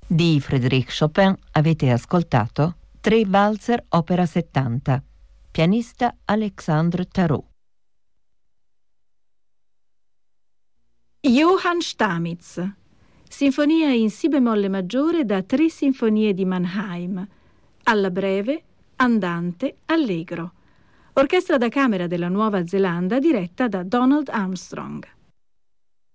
Di Frédéric Chopin avete ascoltato Tre Valzer opera 70, pianista Alexandre Tarot. Johann Stamitz, sinfonia in si bemolle maggiore da 3 sinfonie di Mannheim, alla breve, andante, allegro. Orchestra da camera della Nuova Zelanda diretta da Donald Armstrong.